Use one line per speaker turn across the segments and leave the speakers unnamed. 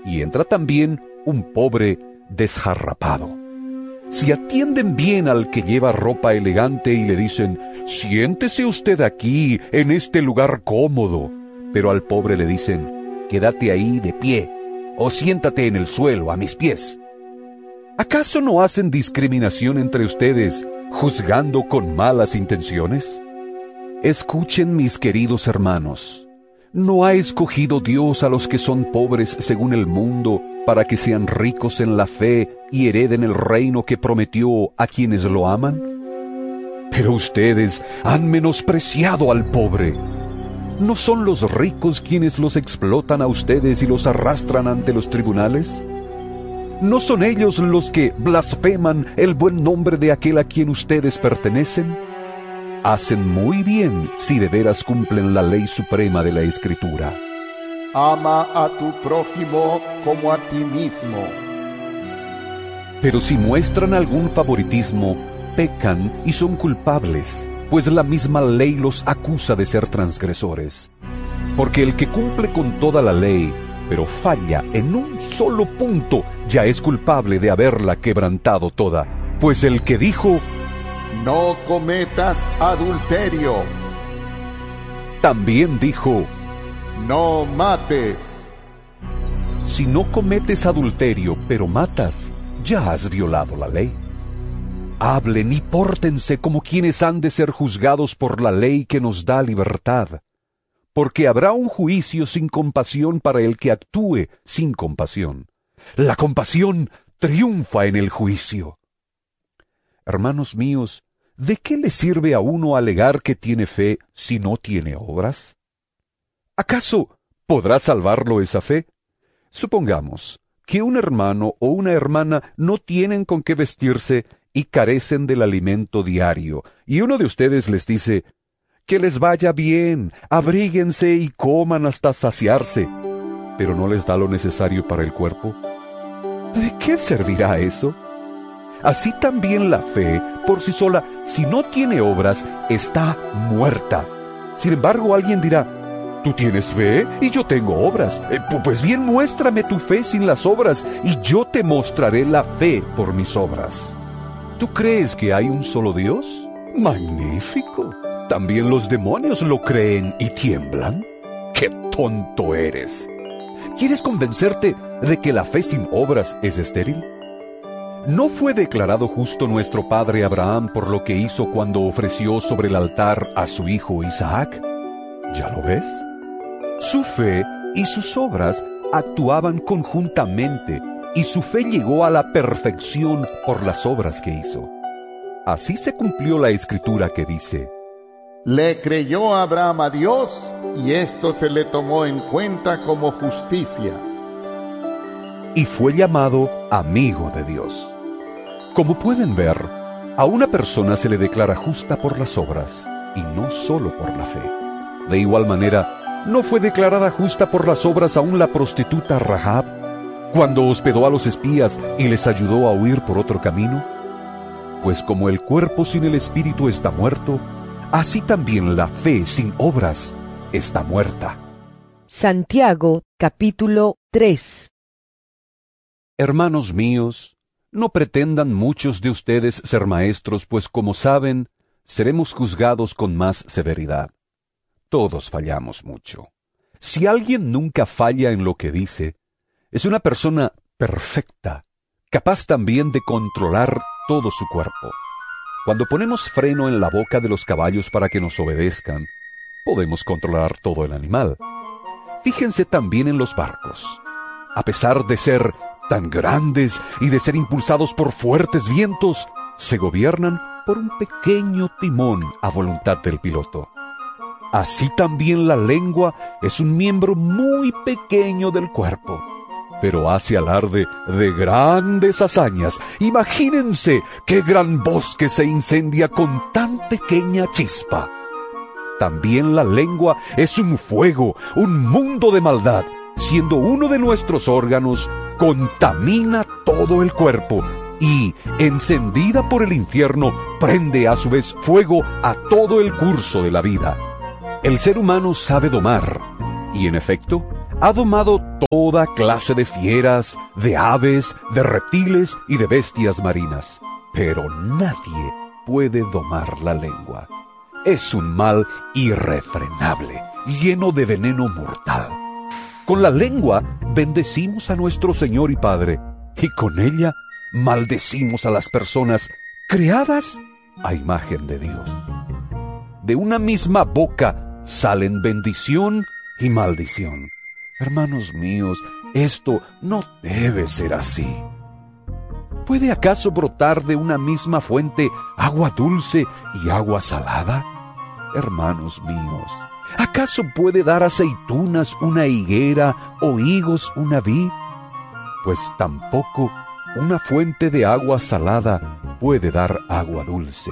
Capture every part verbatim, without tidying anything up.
y entra también un pobre desjarrapado. Si atienden bien al que lleva ropa elegante y le dicen, siéntese usted aquí, en este lugar cómodo, pero al pobre le dicen, quédate ahí de pie, o siéntate en el suelo a mis pies. ¿Acaso no hacen discriminación entre ustedes, juzgando con malas intenciones? Escuchen, mis queridos hermanos, ¿no ha escogido Dios a los que son pobres según el mundo, para que sean ricos en la fe y hereden el reino que prometió a quienes lo aman? Pero ustedes han menospreciado al pobre. ¿No son los ricos quienes los explotan a ustedes y los arrastran ante los tribunales? ¿No son ellos los que blasfeman el buen nombre de aquel a quien ustedes pertenecen? Hacen muy bien si de veras cumplen la ley suprema de la Escritura.
Ama a tu prójimo como a ti mismo.
Pero si muestran algún favoritismo, pecan y son culpables, pues la misma ley los acusa de ser transgresores. Porque el que cumple con toda la ley, pero falla en un solo punto, ya es culpable de haberla quebrantado toda. Pues el que dijo,
no cometas adulterio,
también dijo,
no mates.
Si no cometes adulterio, pero matas, ya has violado la ley. Hablen y pórtense como quienes han de ser juzgados por la ley que nos da libertad, porque habrá un juicio sin compasión para el que actúe sin compasión. La compasión triunfa en el juicio. Hermanos míos, ¿de qué le sirve a uno alegar que tiene fe si no tiene obras? ¿Acaso podrá salvarlo esa fe? Supongamos que un hermano o una hermana no tienen con qué vestirse y carecen del alimento diario, y uno de ustedes les dice, que les vaya bien, abríguense y coman hasta saciarse, pero no les da lo necesario para el cuerpo. ¿De qué servirá eso? Así también la fe, por sí sola, si no tiene obras, está muerta. Sin embargo, alguien dirá, ¿tú tienes fe y yo tengo obras? Eh, pues bien, muéstrame tu fe sin las obras, y yo te mostraré la fe por mis obras. ¿Tú crees que hay un solo Dios? ¡Magnífico! ¿También los demonios lo creen y tiemblan? ¡Qué tonto eres! ¿Quieres convencerte de que la fe sin obras es estéril? ¿No fue declarado justo nuestro padre Abraham por lo que hizo cuando ofreció sobre el altar a su hijo Isaac? ¿Ya lo ves? Su fe y sus obras actuaban conjuntamente, y su fe llegó a la perfección por las obras que hizo. Así se cumplió la escritura que dice,
le creyó Abraham a Dios, y esto se le tomó en cuenta como justicia.
Y fue llamado amigo de Dios. Como pueden ver, a una persona se le declara justa por las obras, y no solo por la fe. De igual manera, ¿no fue declarada justa por las obras aún la prostituta Rahab, cuando hospedó a los espías y les ayudó a huir por otro camino? Pues como el cuerpo sin el espíritu está muerto, así también la fe sin obras está muerta.
Santiago, capítulo tres.
Hermanos míos, no pretendan muchos de ustedes ser maestros, pues como saben, seremos juzgados con más severidad. Todos fallamos mucho. Si alguien nunca falla en lo que dice, es una persona perfecta, capaz también de controlar todo su cuerpo. Cuando ponemos freno en la boca de los caballos para que nos obedezcan, podemos controlar todo el animal. Fíjense también en los barcos. A pesar de ser tan grandes y de ser impulsados por fuertes vientos, se gobiernan por un pequeño timón a voluntad del piloto. Así también la lengua es un miembro muy pequeño del cuerpo, pero hace alarde de grandes hazañas. Imagínense qué gran bosque se incendia con tan pequeña chispa. También la lengua es un fuego, un mundo de maldad. Siendo uno de nuestros órganos, contamina todo el cuerpo y, encendida por el infierno, prende a su vez fuego a todo el curso de la vida. El ser humano sabe domar, y en efecto, Ha domado toda clase de fieras, de aves, de reptiles y de bestias marinas, pero nadie puede domar la lengua. Es un mal irrefrenable, lleno de veneno mortal. Con la lengua bendecimos a nuestro Señor y Padre, y con ella maldecimos a las personas creadas a imagen de Dios. De una misma boca salen bendición y maldición. Hermanos míos, esto no debe ser así. ¿Puede acaso brotar de una misma fuente agua dulce y agua salada? Hermanos míos, ¿acaso puede dar aceitunas una higuera o higos una vid? Pues tampoco una fuente de agua salada puede dar agua dulce.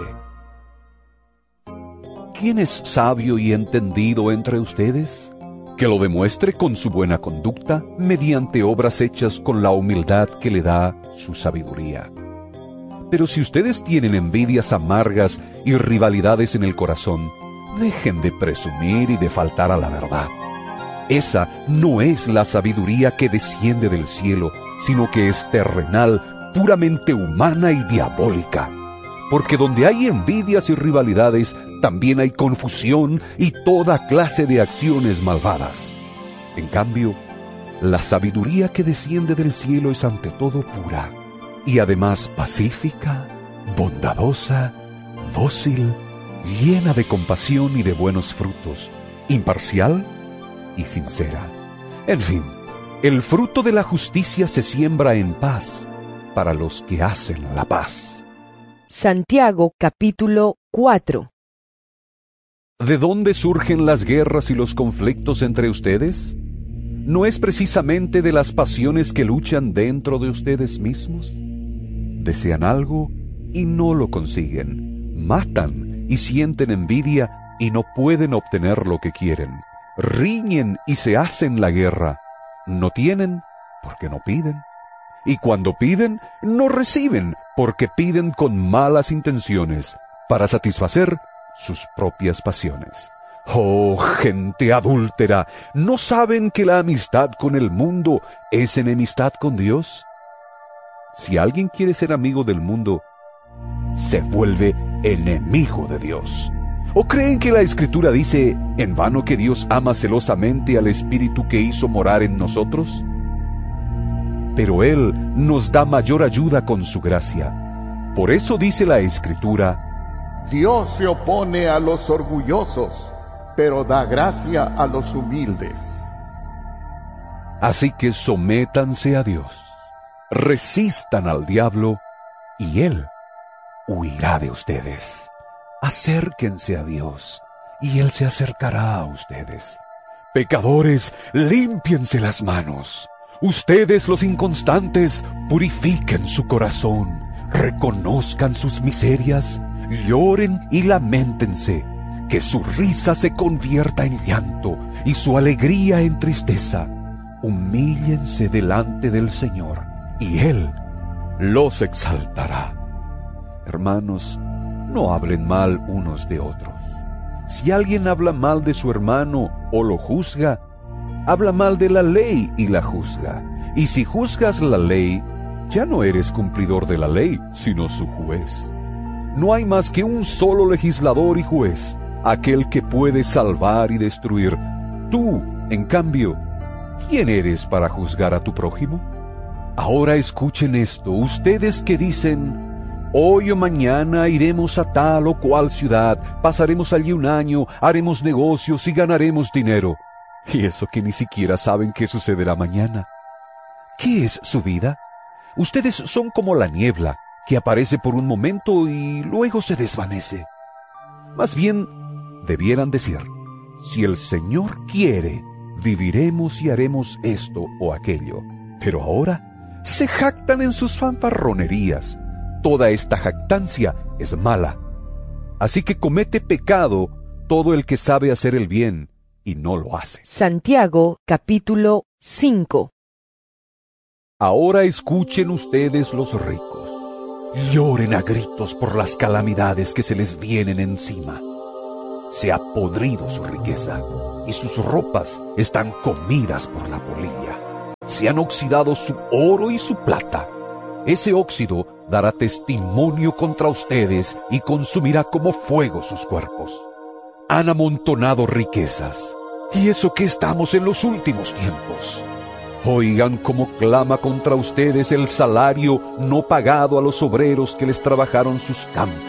¿Quién es sabio y entendido entre ustedes? Que lo demuestre con su buena conducta, mediante obras hechas con la humildad que le da su sabiduría. Pero si ustedes tienen envidias amargas y rivalidades en el corazón, dejen de presumir y de faltar a la verdad. Esa no es la sabiduría que desciende del cielo, sino que es terrenal, puramente humana y diabólica. Porque donde hay envidias y rivalidades, también hay confusión y toda clase de acciones malvadas. En cambio, la sabiduría que desciende del cielo es ante todo pura, y además pacífica, bondadosa, dócil, llena de compasión y de buenos frutos, imparcial y sincera. En fin, el fruto de la justicia se siembra en paz para los que hacen la paz.
Santiago capítulo cuatro.
¿De dónde surgen las guerras y los conflictos entre ustedes? ¿No es precisamente de las pasiones que luchan dentro de ustedes mismos? Desean algo y no lo consiguen. Matan y sienten envidia y no pueden obtener lo que quieren. Riñen y se hacen la guerra. No tienen porque no piden. Y cuando piden, no reciben, porque piden con malas intenciones, para satisfacer sus propias pasiones. ¡Oh, gente adúltera! ¿No saben que la amistad con el mundo es enemistad con Dios? Si alguien quiere ser amigo del mundo, se vuelve enemigo de Dios. ¿O creen que la Escritura dice en vano que Dios ama celosamente al Espíritu que hizo morar en nosotros? Pero Él nos da mayor ayuda con su gracia. Por eso dice la Escritura:
Dios se opone a los orgullosos, pero da gracia a los humildes.
Así que sométanse a Dios, resistan al diablo, y Él huirá de ustedes. Acérquense a Dios, y Él se acercará a ustedes. Pecadores, límpiense las manos. Ustedes, los inconstantes, purifiquen su corazón, reconozcan sus miserias, lloren y lamentense, que su risa se convierta en llanto y su alegría en tristeza. Humíllense delante del Señor, y Él los exaltará. Hermanos, no hablen mal unos de otros. Si alguien habla mal de su hermano o lo juzga, habla mal de la ley y la juzga. Y si juzgas la ley, ya no eres cumplidor de la ley, sino su juez. No hay más que un solo legislador y juez, aquel que puede salvar y destruir. Tú, en cambio, ¿quién eres para juzgar a tu prójimo? Ahora escuchen esto, ustedes que dicen: hoy o mañana iremos a tal o cual ciudad, pasaremos allí un año, haremos negocios y ganaremos dinero. Y eso que ni siquiera saben qué sucederá mañana. ¿Qué es su vida? Ustedes son como la niebla, que aparece por un momento y luego se desvanece. Más bien, debieran decir: si el Señor quiere, viviremos y haremos esto o aquello. Pero ahora se jactan en sus fanfarronerías. Toda esta jactancia es mala. Así que comete pecado todo el que sabe hacer el bien y no lo hace.
Santiago capítulo cinco.
Ahora escuchen ustedes los ricos. Lloren a gritos por las calamidades que se les vienen encima. se ha podrido su riqueza, y sus ropas están comidas por la polilla. Se han oxidado su oro y su plata. Ese óxido dará testimonio contra ustedes y consumirá como fuego sus cuerpos. Han amontonado riquezas, y eso que estamos en los últimos tiempos. Oigan cómo clama contra ustedes el salario no pagado a los obreros que les trabajaron sus campos.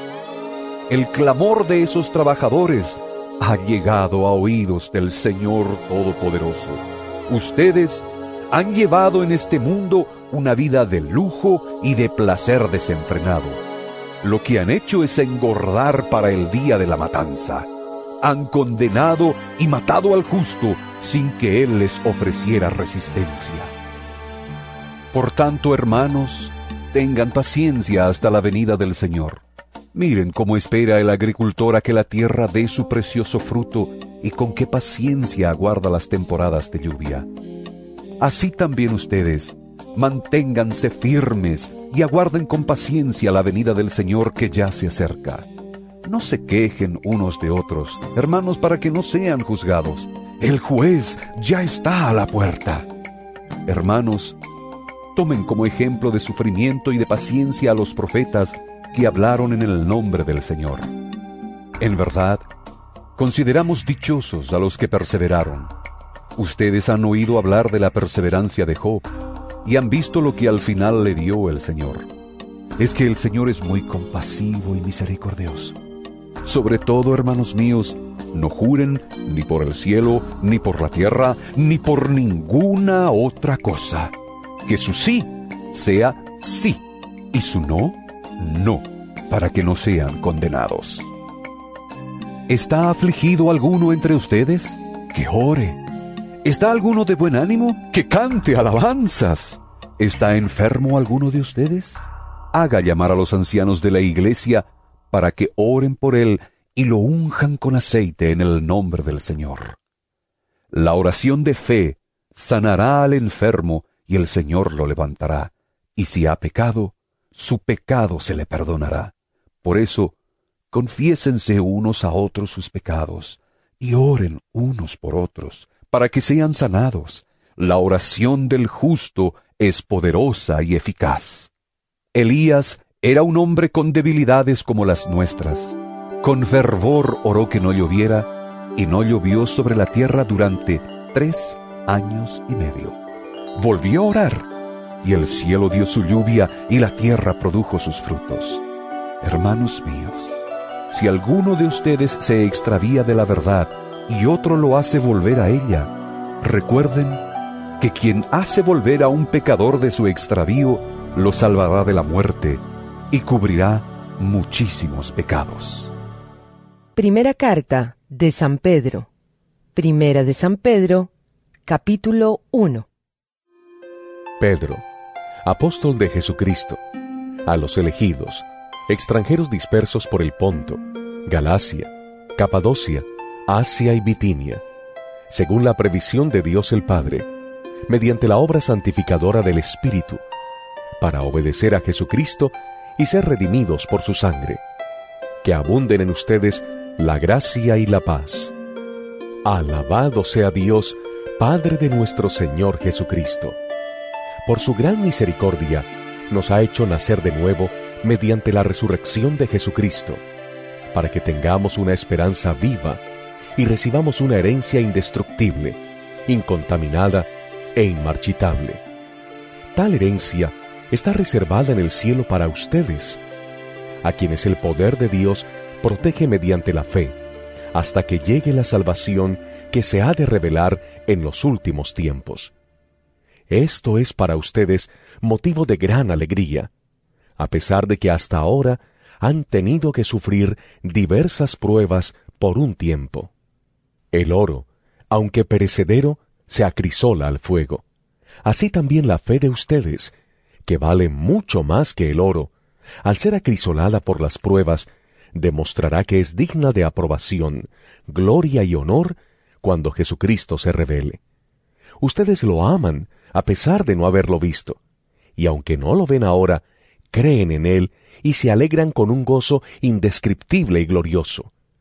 El clamor de esos trabajadores ha llegado a oídos del Señor Todopoderoso. Ustedes han llevado en este mundo una vida de lujo y de placer desenfrenado. Lo que han hecho es engordar para el día de la matanza. Han condenado y matado al justo sin que él les ofreciera resistencia. Por tanto, hermanos, tengan paciencia hasta la venida del Señor. Miren cómo espera el agricultor a que la tierra dé su precioso fruto y con qué paciencia aguarda las temporadas de lluvia. Así también ustedes, manténganse firmes y aguarden con paciencia la venida del Señor que ya se acerca. No se quejen unos de otros, hermanos, para que no sean juzgados. El juez ya está a la puerta. Hermanos, tomen como ejemplo de sufrimiento y de paciencia a los profetas que hablaron en el nombre del Señor. En verdad, consideramos dichosos a los que perseveraron. Ustedes han oído hablar de la perseverancia de Job y han visto lo que al final le dio el Señor. Es que el Señor es muy compasivo y misericordioso. Sobre todo, hermanos míos, no juren ni por el cielo, ni por la tierra, ni por ninguna otra cosa. Que su sí sea sí, y su no, no, para que no sean condenados. ¿Está afligido alguno entre ustedes? Que ore. ¿Está alguno de buen ánimo? Que cante alabanzas. ¿Está enfermo alguno de ustedes? Haga llamar a los ancianos de la iglesia para que oren por él y lo unjan con aceite en el nombre del Señor. La oración de fe sanará al enfermo y el Señor lo levantará, y si ha pecado, su pecado se le perdonará. Por eso, confiésense unos a otros sus pecados, y oren unos por otros, para que sean sanados. La oración del justo es poderosa y eficaz. Elías era un hombre con debilidades como las nuestras. Con fervor oró que no lloviera, y no llovió sobre la tierra durante tres años y medio. Volvió a orar, y el cielo dio su lluvia, y la tierra produjo sus frutos. Hermanos míos, si alguno de ustedes se extravía de la verdad, y otro lo hace volver a ella, recuerden que quien hace volver a un pecador de su extravío, lo salvará de la muerte, y cubrirá muchísimos pecados.
Primera carta de San Pedro. Primera de San Pedro, capítulo uno.
Pedro, apóstol de Jesucristo, a los elegidos, extranjeros dispersos por el Ponto, Galacia, Capadocia, Asia y Bitinia, según la previsión de Dios el Padre, mediante la obra santificadora del Espíritu, para obedecer a Jesucristo y ser redimidos por su sangre, que abunden en ustedes la gracia y la paz. Alabado sea Dios, Padre de nuestro Señor Jesucristo. Por su gran misericordia, nos ha hecho nacer de nuevo mediante la resurrección de Jesucristo, para que tengamos una esperanza viva y recibamos una herencia indestructible, incontaminada e inmarchitable. Tal herencia está reservada en el cielo para ustedes, a quienes el poder de Dios protege mediante la fe, hasta que llegue la salvación que se ha de revelar en los últimos tiempos. Esto es para ustedes motivo de gran alegría, a pesar de que hasta ahora han tenido que sufrir diversas pruebas por un tiempo. El oro, aunque perecedero, se acrisola al fuego. Así también la fe de ustedes, que vale mucho más que el oro, al ser acrisolada por las pruebas, demostrará que es digna de aprobación, gloria y honor cuando Jesucristo se revele. Ustedes lo aman a pesar de no haberlo visto, y aunque no lo ven ahora, creen en Él y se alegran con un gozo indescriptible y glorioso,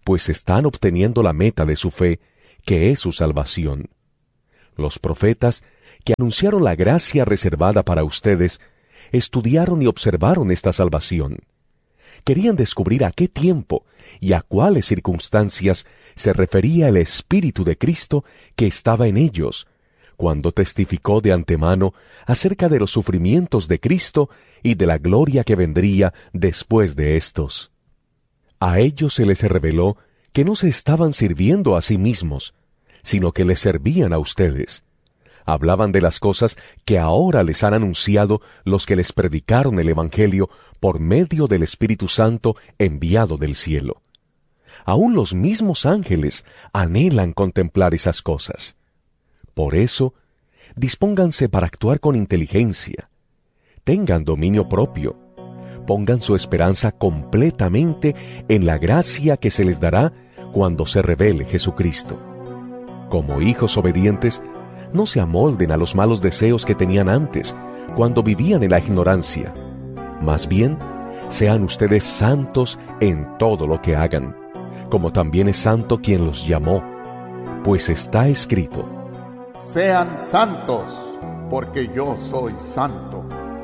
pues están obteniendo la meta de su fe, que es su salvación. Los profetas, que anunciaron la gracia reservada para ustedes, estudiaron y observaron esta salvación. Querían descubrir a qué tiempo y a cuáles circunstancias se refería el Espíritu de Cristo que estaba en ellos, cuando testificó de antemano acerca de los sufrimientos de Cristo y de la gloria que vendría después de éstos. A ellos se les reveló que no se estaban sirviendo a sí mismos, sino que les servían a ustedes. Hablaban de las cosas que ahora les han anunciado los que les predicaron el Evangelio por medio del Espíritu Santo enviado del cielo. Aún los mismos ángeles anhelan contemplar esas cosas. Por eso, dispónganse para actuar con inteligencia. Tengan dominio propio. Pongan su esperanza completamente en la gracia que se les dará cuando se revele Jesucristo. Como hijos obedientes, no se amolden a los malos deseos que tenían antes, cuando vivían en la ignorancia. Más bien, sean ustedes santos en todo lo que hagan, como también es santo quien los llamó, pues está escrito:
Sean santos, porque yo soy santo.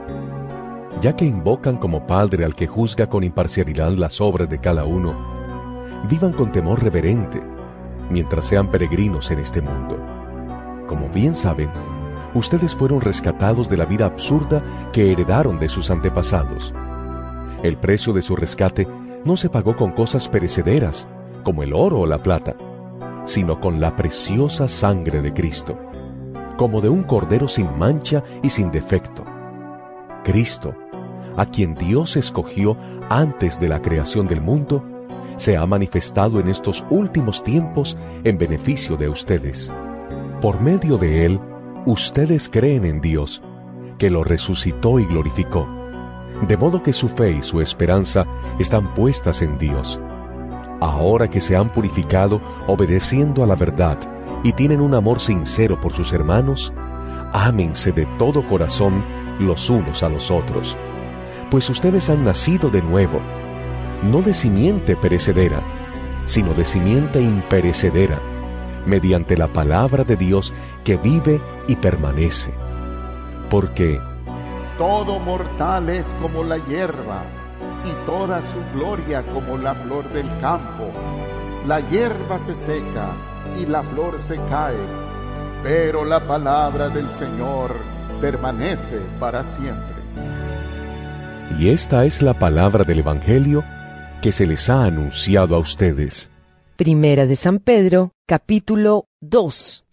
Ya que invocan como Padre al que juzga con imparcialidad las obras de cada uno, vivan con temor reverente, mientras sean peregrinos en este mundo. Como bien saben, ustedes fueron rescatados de la vida absurda que heredaron de sus antepasados. El precio de su rescate no se pagó con cosas perecederas, como el oro o la plata, sino con la preciosa sangre de Cristo, como de un cordero sin mancha y sin defecto. Cristo, a quien Dios escogió antes de la creación del mundo, se ha manifestado en estos últimos tiempos en beneficio de ustedes. Por medio de Él, ustedes creen en Dios, que lo resucitó y glorificó, de modo que su fe y su esperanza están puestas en Dios. Ahora que se han purificado obedeciendo a la verdad y tienen un amor sincero por sus hermanos, ámense de todo corazón los unos a los otros, pues ustedes han nacido de nuevo, no de simiente perecedera, sino de simiente imperecedera, mediante la palabra de Dios que vive y permanece. Porque
todo mortal es como la hierba, y toda su gloria como la flor del campo. La hierba se seca y la flor se cae, pero la palabra del Señor permanece para siempre.
Y esta es la palabra del Evangelio que se les ha anunciado a ustedes.
Primera de San Pedro, capítulo dos.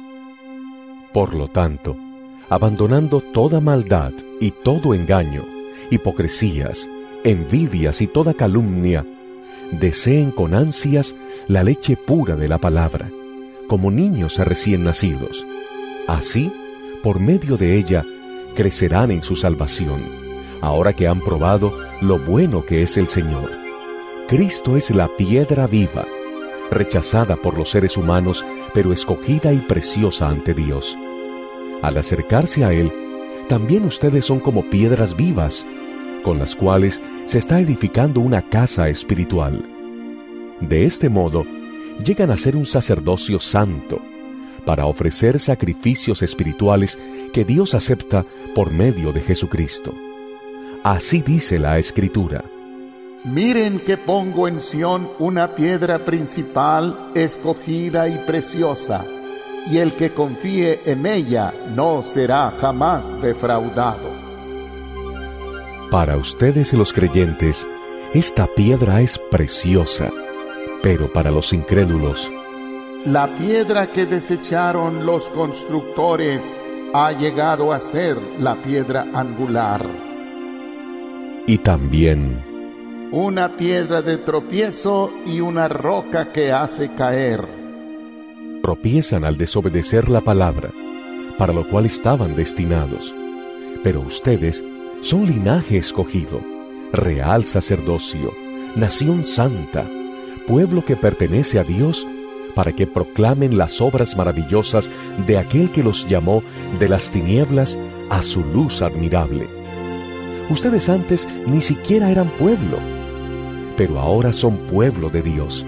Por lo tanto, abandonando toda maldad y todo engaño, hipocresías, envidias y toda calumnia, deseen con ansias la leche pura de la palabra, como niños recién nacidos. Así, por medio de ella, crecerán en su salvación, ahora que han probado lo bueno que es el Señor. Cristo es la piedra viva, rechazada por los seres humanos, pero escogida y preciosa ante Dios. Al acercarse a Él, también ustedes son como piedras vivas, con las cuales se está edificando una casa espiritual. De este modo, llegan a ser un sacerdocio santo, para ofrecer sacrificios espirituales que Dios acepta por medio de Jesucristo. Así dice la Escritura:
Miren que pongo en Sión una piedra principal, escogida y preciosa, y el que confíe en ella no será jamás defraudado.
Para ustedes los creyentes, esta piedra es preciosa, pero para los incrédulos,
la piedra que desecharon los constructores ha llegado a ser la piedra angular.
Y también
una piedra de tropiezo y una roca que hace caer.
tropiezan al desobedecer la palabra, para lo cual estaban destinados. Pero ustedes son linaje escogido, real sacerdocio, nación santa, pueblo que pertenece a Dios, para que proclamen las obras maravillosas de aquel que los llamó de las tinieblas a su luz admirable. Ustedes antes ni siquiera eran pueblo, pero ahora son pueblo de Dios,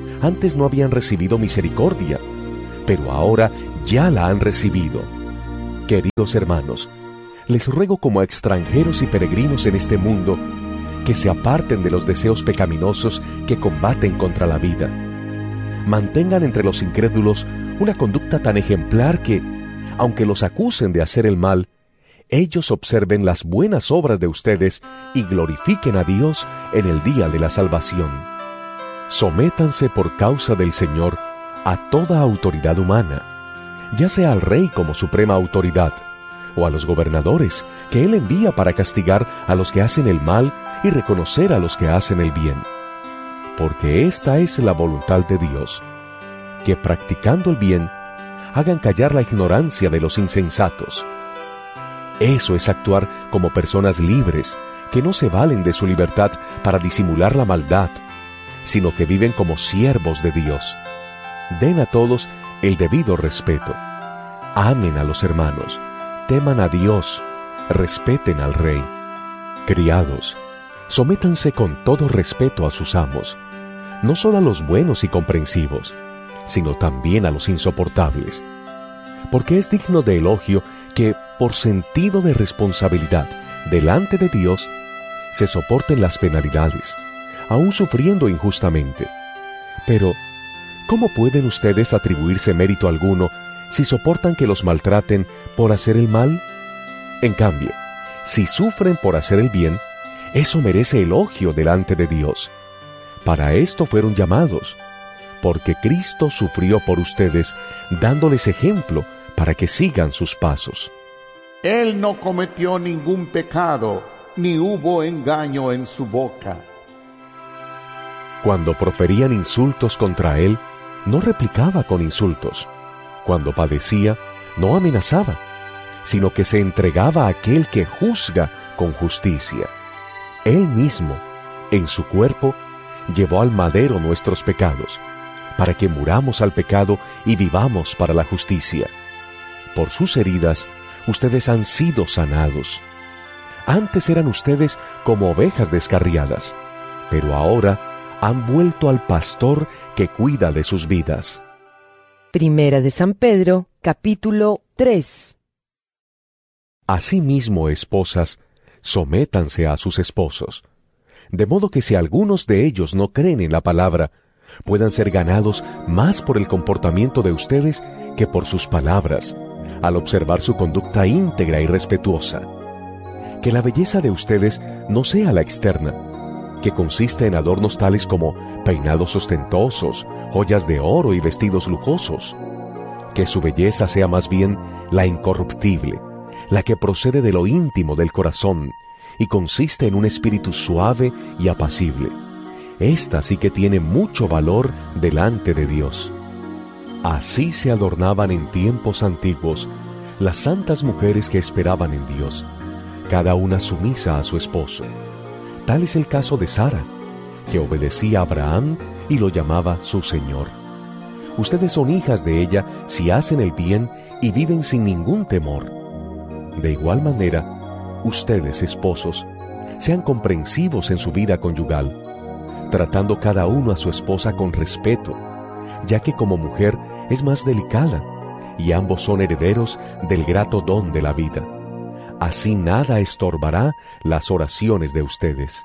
Antes no habían recibido misericordia, pero ahora ya la han recibido. Queridos hermanos, les ruego como a extranjeros y peregrinos en este mundo, que se aparten de los deseos pecaminosos que combaten contra la vida. Mantengan entre los incrédulos una conducta tan ejemplar que, aunque los acusen de hacer el mal, ellos observen las buenas obras de ustedes y glorifiquen a Dios en el día de la salvación. Sométanse por causa del Señor a toda autoridad humana, ya sea al rey como suprema autoridad, o a los gobernadores que él envía para castigar a los que hacen el mal y reconocer a los que hacen el bien. Porque esta es la voluntad de Dios, que practicando el bien, hagan callar la ignorancia de los insensatos. Eso es actuar como personas libres, que no se valen de su libertad para disimular la maldad, sino que viven como siervos de Dios. Den a todos el debido respeto. Amen a los hermanos, teman a Dios, respeten al Rey. Criados, sométanse con todo respeto a sus amos, no solo a los buenos y comprensivos, sino también a los insoportables, porque es digno de elogio que, por sentido de responsabilidad delante de Dios, se soporten las penalidades, aun sufriendo injustamente. Pero, ¿cómo pueden ustedes atribuirse mérito alguno si soportan que los maltraten por hacer el mal? En cambio, si sufren por hacer el bien, eso merece elogio delante de Dios. Para esto fueron llamados, porque Cristo sufrió por ustedes, dándoles ejemplo para que sigan sus pasos.
Él no cometió ningún pecado, ni hubo engaño en su boca.
Cuando proferían insultos contra él, no replicaba con insultos. Cuando padecía, no amenazaba, sino que se entregaba a aquel que juzga con justicia. Él mismo, en su cuerpo, llevó al madero nuestros pecados, para que muramos al pecado y vivamos para la justicia. Por sus heridas, ustedes han sido sanados. Antes eran ustedes como ovejas descarriadas, pero ahora han vuelto al pastor que cuida de sus vidas.
Primera de San Pedro, capítulo tres.
Asimismo, esposas, sométanse a sus esposos, de modo que si algunos de ellos no creen en la palabra, puedan ser ganados más por el comportamiento de ustedes que por sus palabras, al observar su conducta íntegra y respetuosa. Que la belleza de ustedes no sea la externa, que consiste en adornos tales como peinados ostentosos, joyas de oro y vestidos lujosos. Que su belleza sea más bien la incorruptible, la que procede de lo íntimo del corazón y consiste en un espíritu suave y apacible. Esta sí que tiene mucho valor delante de Dios. Así se adornaban en tiempos antiguos las santas mujeres que esperaban en Dios, cada una sumisa a su esposo. Tal es el caso de Sara, que obedecía a Abraham y lo llamaba su Señor. Ustedes son hijas de ella si hacen el bien y viven sin ningún temor. De igual manera, ustedes, esposos, sean comprensivos en su vida conyugal, tratando cada uno a su esposa con respeto, ya que como mujer es más delicada, y ambos son herederos del grato don de la vida. Así nada estorbará las oraciones de ustedes.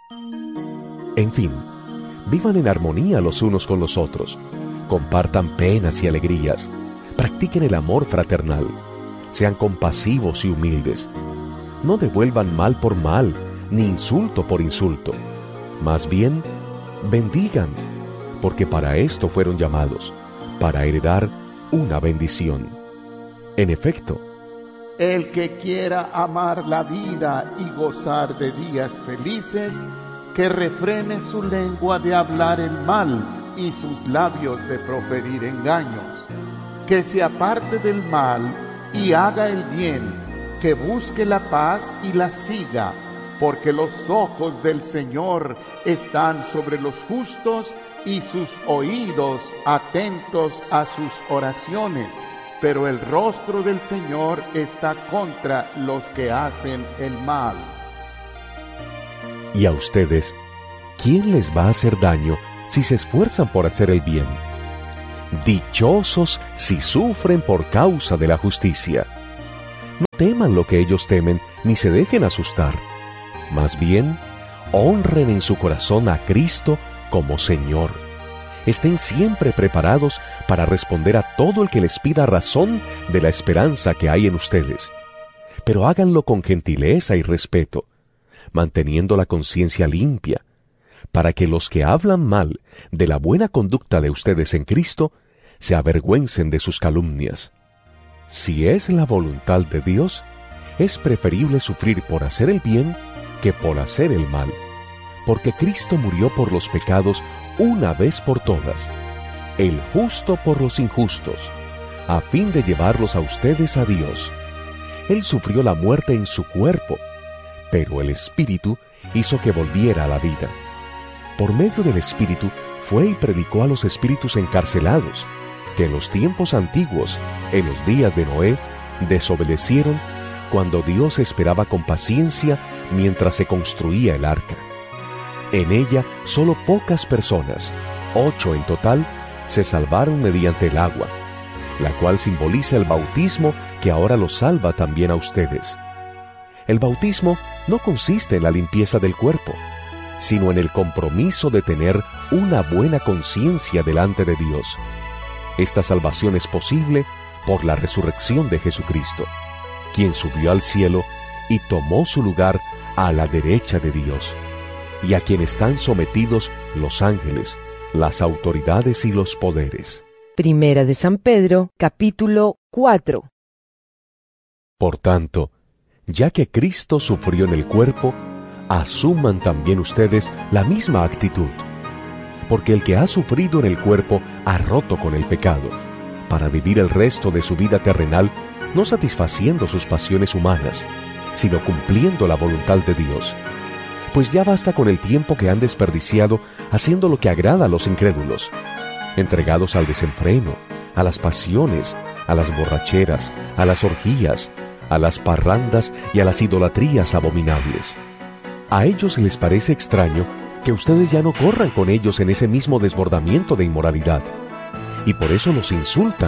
En fin, vivan en armonía los unos con los otros, compartan penas y alegrías, practiquen el amor fraternal, sean compasivos y humildes. No devuelvan mal por mal, ni insulto por insulto. Más bien, bendigan, porque para esto fueron llamados, para heredar una bendición. En efecto,
el que quiera amar la vida y gozar de días felices, que refrene su lengua de hablar el mal y sus labios de proferir engaños. Que se aparte del mal y haga el bien, que busque la paz y la siga, porque los ojos del Señor están sobre los justos y sus oídos atentos a sus oraciones, pero el rostro del Señor está contra los que hacen el mal.
Y a ustedes, ¿quién les va a hacer daño si se esfuerzan por hacer el bien. Dichosos si sufren por causa de la justicia. No teman lo que ellos temen, ni se dejen asustar. Más bien, honren en su corazón a Cristo como Señor. Estén siempre preparados para responder a todo el que les pida razón de la esperanza que hay en ustedes. Pero háganlo con gentileza y respeto, manteniendo la conciencia limpia, para que los que hablan mal de la buena conducta de ustedes en Cristo se avergüencen de sus calumnias. Si es la voluntad de Dios, es preferible sufrir por hacer el bien que por hacer el mal, porque Cristo murió por los pecados una vez por todas, el justo por los injustos, a fin de llevarlos a ustedes a Dios. Él sufrió la muerte en su cuerpo, pero el Espíritu hizo que volviera a la vida. Por medio del Espíritu fue y predicó a los espíritus encarcelados, que en los tiempos antiguos, en los días de Noé, desobedecieron cuando Dios esperaba con paciencia mientras se construía el arca. En ella solo pocas personas, ocho en total, se salvaron mediante el agua, la cual simboliza el bautismo que ahora los salva también a ustedes. El bautismo no consiste en la limpieza del cuerpo, sino en el compromiso de tener una buena conciencia delante de Dios. Esta salvación es posible por la resurrección de Jesucristo, quien subió al cielo y tomó su lugar a la derecha de Dios, y a quien están sometidos los ángeles, las autoridades y los poderes.
Primera de San Pedro, capítulo cuatro.
Por tanto, ya que Cristo sufrió en el cuerpo, asuman también ustedes la misma actitud. Porque el que ha sufrido en el cuerpo ha roto con el pecado, para vivir el resto de su vida terrenal no satisfaciendo sus pasiones humanas, sino cumpliendo la voluntad de Dios. Pues ya basta con el tiempo que han desperdiciado haciendo lo que agrada a los incrédulos, entregados al desenfreno, a las pasiones, a las borracheras, a las orgías, a las parrandas y a las idolatrías abominables. A ellos les parece extraño que ustedes ya no corran con ellos en ese mismo desbordamiento de inmoralidad, y por eso los insultan.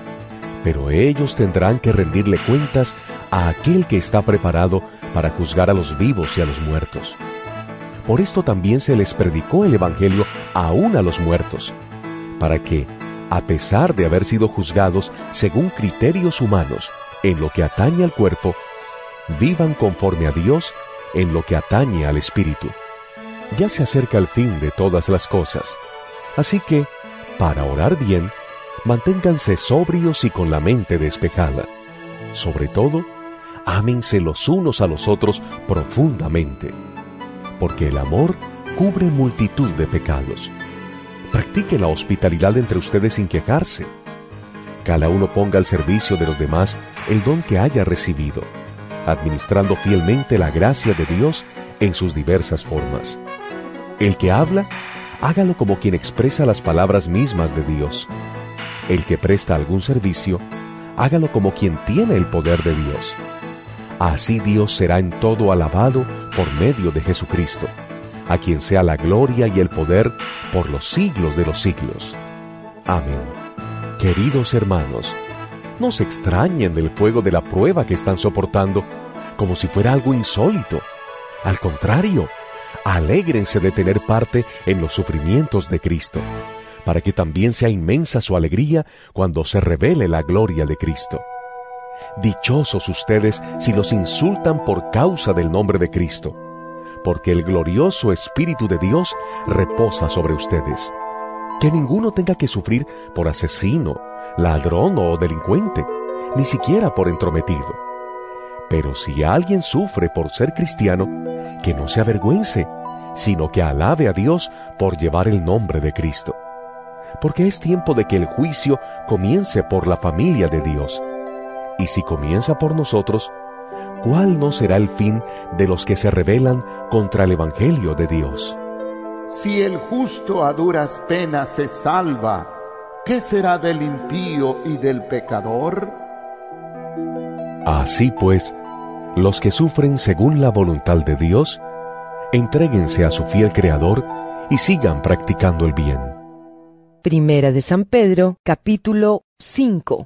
Pero ellos tendrán que rendirle cuentas a aquel que está preparado para juzgar a los vivos y a los muertos. Por esto también se les predicó el Evangelio aún a los muertos, para que, a pesar de haber sido juzgados según criterios humanos en lo que atañe al cuerpo, vivan conforme a Dios en lo que atañe al espíritu. Ya se acerca el fin de todas las cosas, así que, para orar bien, manténganse sobrios y con la mente despejada. Sobre todo, ámense los unos a los otros profundamente, porque el amor cubre multitud de pecados. Practiquen la hospitalidad entre ustedes sin quejarse. Cada uno ponga al servicio de los demás el don que haya recibido, administrando fielmente la gracia de Dios en sus diversas formas. El que habla, hágalo como quien expresa las palabras mismas de Dios. El que presta algún servicio, hágalo como quien tiene el poder de Dios. Así Dios será en todo alabado por medio de Jesucristo, a quien sea la gloria y el poder por los siglos de los siglos. Amén. Queridos hermanos, no se extrañen del fuego de la prueba que están soportando, como si fuera algo insólito. Al contrario, alégrense de tener parte en los sufrimientos de Cristo, para que también sea inmensa su alegría cuando se revele la gloria de Cristo. Dichosos ustedes si los insultan por causa del nombre de Cristo, porque el glorioso Espíritu de Dios reposa sobre ustedes. Que ninguno tenga que sufrir por asesino, ladrón o delincuente, ni siquiera por entrometido. Pero si alguien sufre por ser cristiano, que no se avergüence, sino que alabe a Dios por llevar el nombre de Cristo. Porque es tiempo de que el juicio comience por la familia de Dios. Y si comienza por nosotros, ¿cuál no será el fin de los que se rebelan contra el Evangelio de Dios?
Si el justo a duras penas se salva, ¿qué será del impío y del pecador?
Así pues, los que sufren según la voluntad de Dios, entréguense a su fiel Creador y sigan practicando el bien.
Primera de San Pedro, capítulo cinco.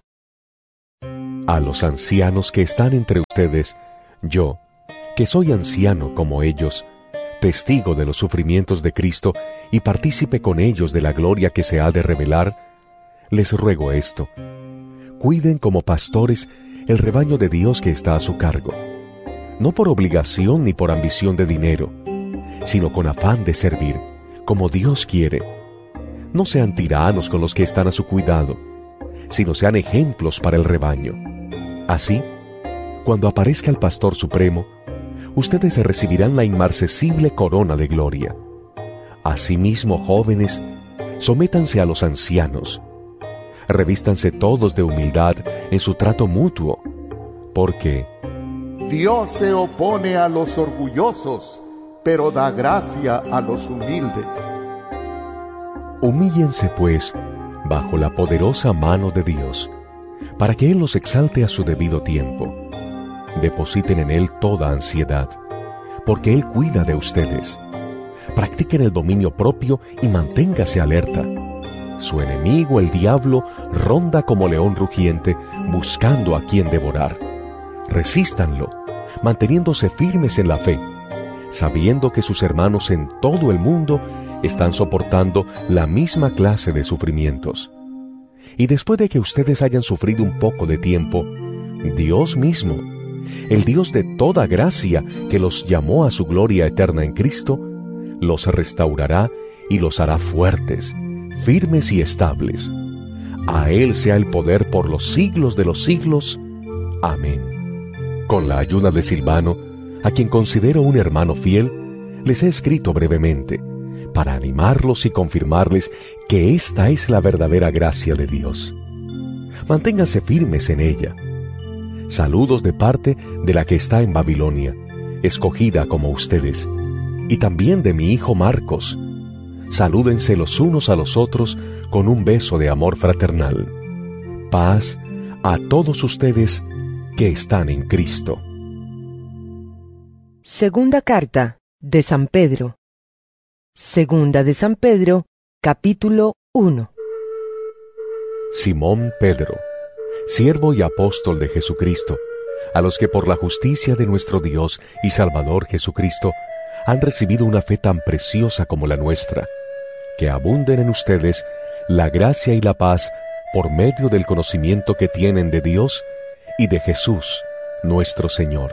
A los ancianos que están entre ustedes, yo, que soy anciano como ellos, testigo de los sufrimientos de Cristo y partícipe con ellos de la gloria que se ha de revelar, les ruego esto: cuiden como pastores el rebaño de Dios que está a su cargo, no por obligación ni por ambición de dinero, sino con afán de servir, como Dios quiere. No sean tiranos con los que están a su cuidado, sino sean ejemplos para el rebaño. Así, cuando aparezca el Pastor Supremo, ustedes recibirán la inmarcesible corona de gloria. Asimismo, jóvenes, sométanse a los ancianos. Revístanse todos de humildad en su trato mutuo, porque
Dios se opone a los orgullosos, pero da gracia a los humildes.
Humíllense, pues, bajo la poderosa mano de Dios, para que Él los exalte a su debido tiempo. Depositen en Él toda ansiedad, porque Él cuida de ustedes. Practiquen el dominio propio y manténgase alerta. Su enemigo, el diablo, ronda como león rugiente, buscando a quien devorar. Resístanlo, manteniéndose firmes en la fe, sabiendo que sus hermanos en todo el mundo están soportando la misma clase de sufrimientos. Y después de que ustedes hayan sufrido un poco de tiempo, Dios mismo, el Dios de toda gracia que los llamó a su gloria eterna en Cristo, los restaurará y los hará fuertes, firmes y estables. A Él sea el poder por los siglos de los siglos. Amén. Con la ayuda de Silvano, a quien considero un hermano fiel, les he escrito brevemente, para animarlos y confirmarles que esta es la verdadera gracia de Dios. Manténganse firmes en ella. Saludos de parte de la que está en Babilonia, escogida como ustedes, y también de mi hijo Marcos. Salúdense los unos a los otros con un beso de amor fraternal. Paz a todos ustedes que están en Cristo.
Segunda carta de San Pedro. Segunda de San Pedro, capítulo uno.
Simón Pedro, siervo y apóstol de Jesucristo, a los que por la justicia de nuestro Dios y Salvador Jesucristo han recibido una fe tan preciosa como la nuestra, que abunden en ustedes la gracia y la paz por medio del conocimiento que tienen de Dios y de Jesús, nuestro Señor.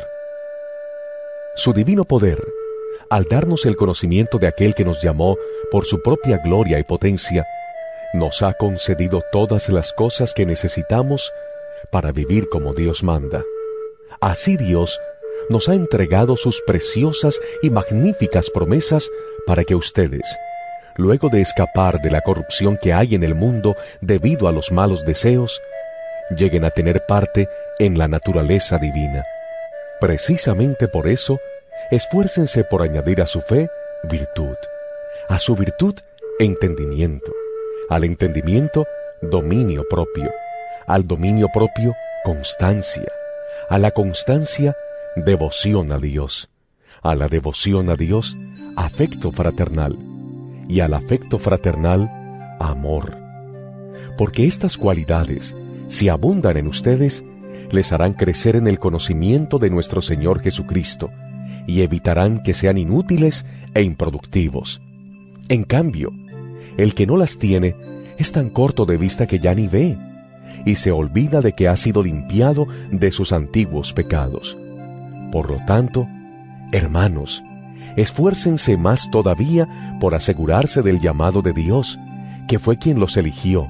Su divino poder, al darnos el conocimiento de aquel que nos llamó por su propia gloria y potencia, nos ha concedido todas las cosas que necesitamos para vivir como Dios manda. Así Dios nos ha entregado sus preciosas y magníficas promesas para que ustedes, luego de escapar de la corrupción que hay en el mundo debido a los malos deseos, lleguen a tener parte en la naturaleza divina. Precisamente por eso, esfuércense por añadir a su fe virtud, a su virtud entendimiento, al entendimiento dominio propio, al dominio propio constancia, a la constancia devoción a Dios, a la devoción a Dios afecto fraternal, y al afecto fraternal amor. Porque estas cualidades, si abundan en ustedes, les harán crecer en el conocimiento de nuestro Señor Jesucristo, y evitarán que sean inútiles e improductivos. En cambio, el que no las tiene es tan corto de vista que ya ni ve, y se olvida de que ha sido limpiado de sus antiguos pecados. Por lo tanto, hermanos, esfuércense más todavía por asegurarse del llamado de Dios, que fue quien los eligió.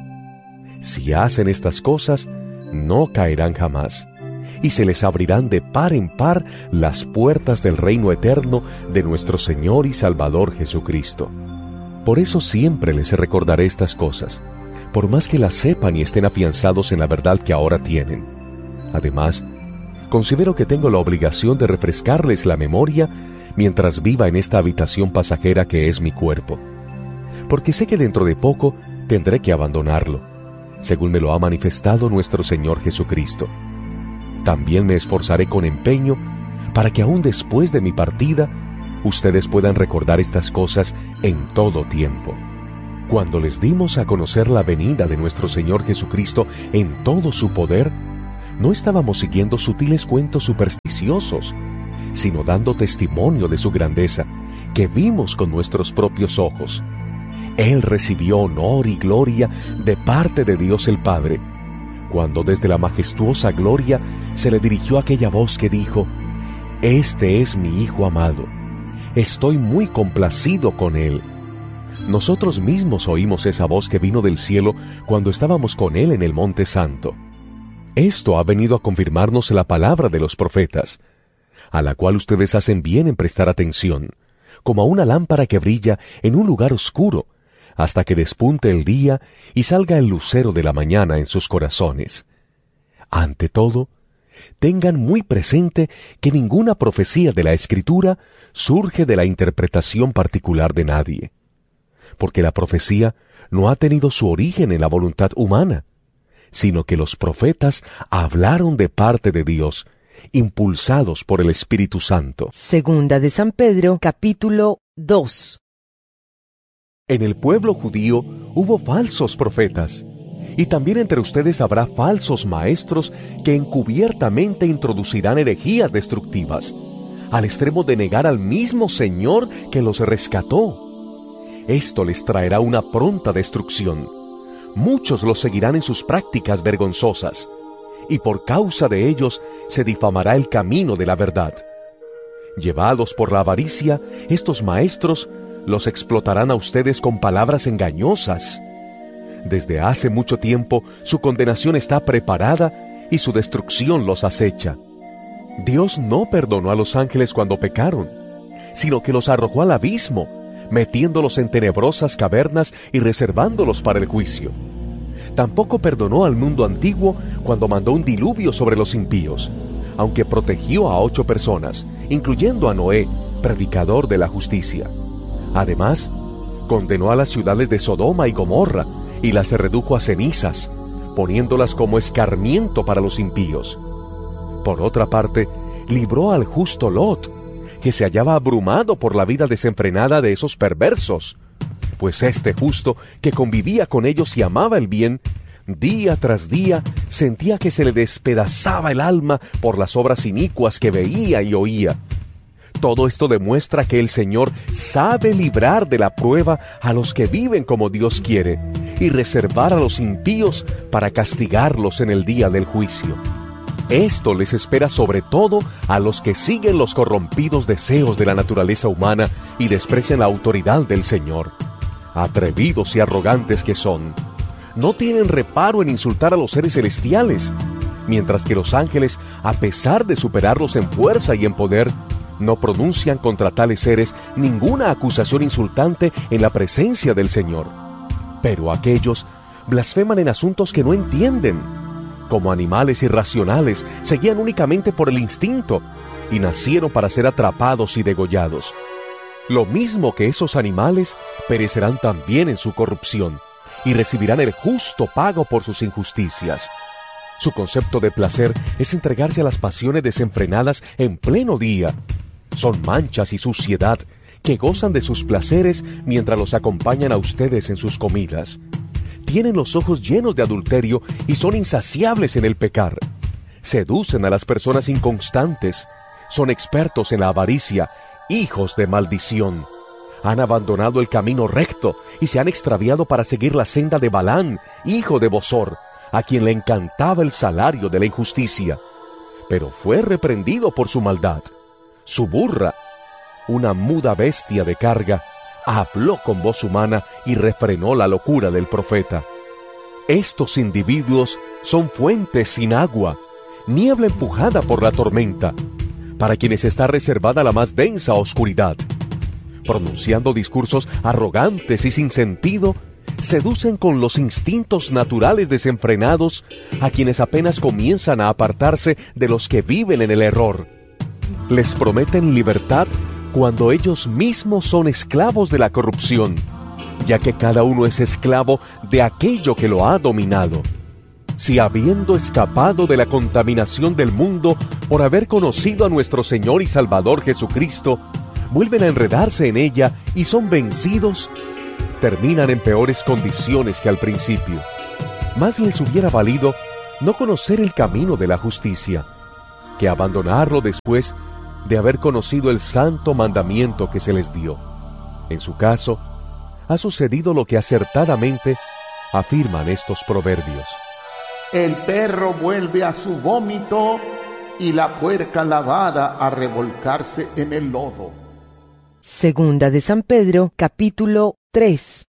Si hacen estas cosas, no caerán jamás, y se les abrirán de par en par las puertas del reino eterno de nuestro Señor y Salvador Jesucristo. Por eso siempre les recordaré estas cosas, por más que las sepan y estén afianzados en la verdad que ahora tienen. Además, considero que tengo la obligación de refrescarles la memoria mientras viva en esta habitación pasajera que es mi cuerpo, porque sé que dentro de poco tendré que abandonarlo, según me lo ha manifestado nuestro Señor Jesucristo. También me esforzaré con empeño para que aún después de mi partida ustedes puedan recordar estas cosas en todo tiempo. Cuando les dimos a conocer la venida de nuestro Señor Jesucristo en todo su poder, no estábamos siguiendo sutiles cuentos supersticiosos, sino dando testimonio de su grandeza, que vimos con nuestros propios ojos. Él recibió honor y gloria de parte de Dios el Padre, cuando desde la majestuosa gloria se le dirigió aquella voz que dijo: «Este es mi Hijo amado, estoy muy complacido con él». Nosotros mismos oímos esa voz que vino del cielo cuando estábamos con él en el Monte Santo. Esto ha venido a confirmarnos la palabra de los profetas, a la cual ustedes hacen bien en prestar atención, como a una lámpara que brilla en un lugar oscuro, hasta que despunte el día y salga el lucero de la mañana en sus corazones. Ante todo, tengan muy presente que ninguna profecía de la Escritura surge de la interpretación particular de nadie, porque la profecía no ha tenido su origen en la voluntad humana, sino que los profetas hablaron de parte de Dios, impulsados por el Espíritu Santo.
Segunda de San Pedro, capítulo dos.
En el pueblo judío hubo falsos profetas, y también entre ustedes habrá falsos maestros que encubiertamente introducirán herejías destructivas, al extremo de negar al mismo Señor que los rescató. Esto les traerá una pronta destrucción. Muchos los seguirán en sus prácticas vergonzosas, y por causa de ellos se difamará el camino de la verdad. Llevados por la avaricia, estos maestros los explotarán a ustedes con palabras engañosas. Desde hace mucho tiempo su condenación está preparada y su destrucción los acecha. Dios no perdonó a los ángeles cuando pecaron, sino que los arrojó al abismo, metiéndolos en tenebrosas cavernas y reservándolos para el juicio. Tampoco perdonó al mundo antiguo cuando mandó un diluvio sobre los impíos, aunque protegió a ocho personas, incluyendo a Noé, predicador de la justicia. Además, condenó a las ciudades de Sodoma y Gomorra y las redujo a cenizas, poniéndolas como escarmiento para los impíos. Por otra parte, libró al justo Lot, que se hallaba abrumado por la vida desenfrenada de esos perversos, pues este justo, que convivía con ellos y amaba el bien, día tras día sentía que se le despedazaba el alma por las obras inicuas que veía y oía. Todo esto demuestra que el Señor sabe librar de la prueba a los que viven como Dios quiere y reservar a los impíos para castigarlos en el día del juicio. Esto les espera sobre todo a los que siguen los corrompidos deseos de la naturaleza humana y desprecian la autoridad del Señor. Atrevidos y arrogantes que son, no tienen reparo en insultar a los seres celestiales, mientras que los ángeles, a pesar de superarlos en fuerza y en poder, no pronuncian contra tales seres ninguna acusación insultante en la presencia del Señor. Pero aquellos blasfeman en asuntos que no entienden. Como animales irracionales, se guían únicamente por el instinto y nacieron para ser atrapados y degollados. Lo mismo que esos animales, perecerán también en su corrupción y recibirán el justo pago por sus injusticias. Su concepto de placer es entregarse a las pasiones desenfrenadas en pleno día. Son manchas y suciedad que gozan de sus placeres mientras los acompañan a ustedes en sus comidas. Tienen los ojos llenos de adulterio y son insaciables en el pecar. Seducen a las personas inconstantes. Son expertos en la avaricia, hijos de maldición. Han abandonado el camino recto y se han extraviado para seguir la senda de Balán, hijo de Bosor, a quien le encantaba el salario de la injusticia. Pero fue reprendido por su maldad. Su burra, una muda bestia de carga, habló con voz humana y refrenó la locura del profeta. Estos individuos son fuentes sin agua, niebla empujada por la tormenta, para quienes está reservada la más densa oscuridad. Pronunciando discursos arrogantes y sin sentido, seducen con los instintos naturales desenfrenados a quienes apenas comienzan a apartarse de los que viven en el error. Les prometen libertad cuando ellos mismos son esclavos de la corrupción, ya que cada uno es esclavo de aquello que lo ha dominado. Si habiendo escapado de la contaminación del mundo por haber conocido a nuestro Señor y Salvador Jesucristo, vuelven a enredarse en ella y son vencidos, terminan en peores condiciones que al principio. Más les hubiera valido no conocer el camino de la justicia, que abandonarlo después de haber conocido el santo mandamiento que se les dio. En su caso, ha sucedido lo que acertadamente afirman estos proverbios.
El perro vuelve a su vómito y la puerca lavada a revolcarse en el lodo.
Segunda de San Pedro, capítulo tres.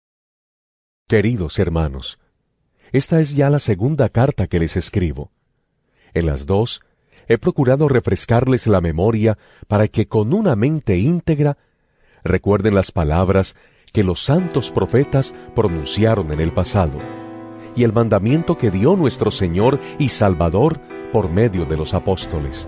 Queridos hermanos, esta es ya la segunda carta que les escribo. En las dos, he procurado refrescarles la memoria para que con una mente íntegra recuerden las palabras que los santos profetas pronunciaron en el pasado, y el mandamiento que dio nuestro Señor y Salvador por medio de los apóstoles.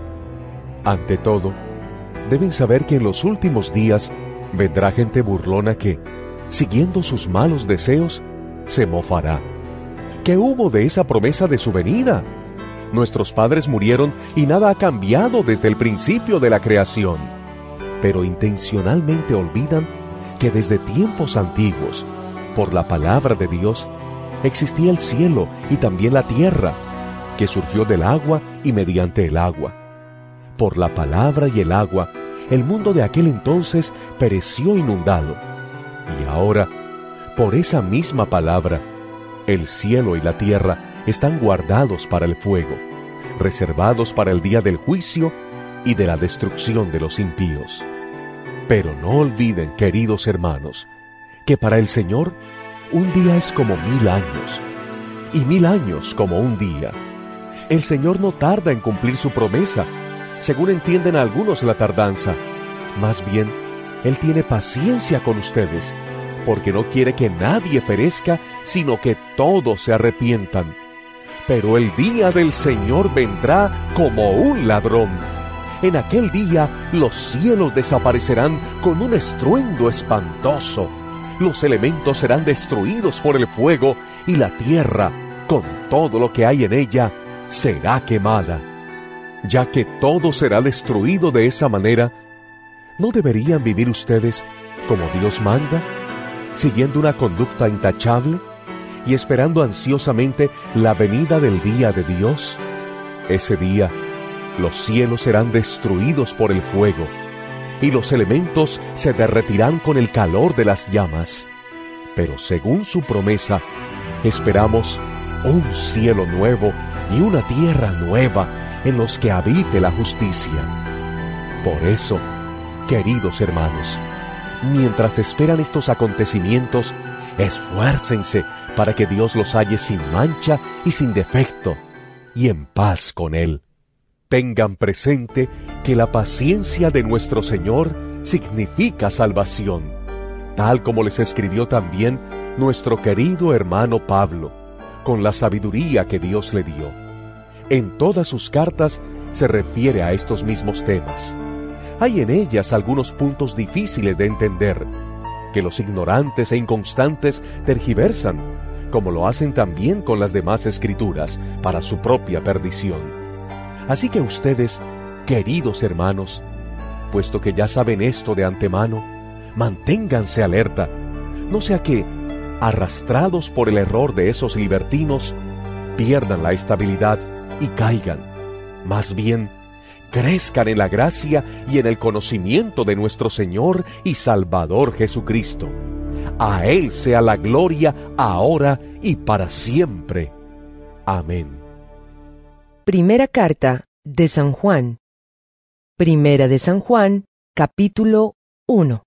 Ante todo, deben saber que en los últimos días vendrá gente burlona que, siguiendo sus malos deseos, se mofará. ¿Qué hubo de esa promesa de su venida? Nuestros padres murieron y nada ha cambiado desde el principio de la creación. Pero intencionalmente olvidan que desde tiempos antiguos, por la palabra de Dios, existía el cielo y también la tierra, que surgió del agua y mediante el agua. Por la palabra y el agua, el mundo de aquel entonces pereció inundado. Y ahora, por esa misma palabra, el cielo y la tierra están guardados para el fuego, reservados para el día del juicio y de la destrucción de los impíos. Pero no olviden, queridos hermanos, que para el Señor un día es como mil años, y mil años como un día. El Señor no tarda en cumplir su promesa, según entienden algunos la tardanza. Más bien, Él tiene paciencia con ustedes, porque no quiere que nadie perezca, sino que todos se arrepientan. Pero el día del Señor vendrá como un ladrón. En aquel día los cielos desaparecerán con un estruendo espantoso. Los elementos serán destruidos por el fuego y la tierra, con todo lo que hay en ella, será quemada. Ya que todo será destruido de esa manera, ¿no deberían vivir ustedes como Dios manda, siguiendo una conducta intachable y esperando ansiosamente la venida del día de Dios? Ese día, los cielos serán destruidos por el fuego, y los elementos se derretirán con el calor de las llamas. Pero según su promesa, esperamos un cielo nuevo y una tierra nueva en los que habite la justicia. Por eso, queridos hermanos, mientras esperan estos acontecimientos, esfuércense para que Dios los halle sin mancha y sin defecto, y en paz con Él. Tengan presente que la paciencia de nuestro Señor significa salvación, tal como les escribió también nuestro querido hermano Pablo, con la sabiduría que Dios le dio. En todas sus cartas se refiere a estos mismos temas. Hay en ellas algunos puntos difíciles de entender, que los ignorantes e inconstantes tergiversan, como lo hacen también con las demás escrituras, para su propia perdición. Así que ustedes, queridos hermanos, puesto que ya saben esto de antemano, manténganse alerta, no sea que, arrastrados por el error de esos libertinos, pierdan la estabilidad y caigan. Más bien, crezcan en la gracia y en el conocimiento de nuestro Señor y Salvador Jesucristo. A Él sea la gloria ahora y para siempre. Amén.
Primera carta de San Juan. Primera de San Juan, capítulo uno.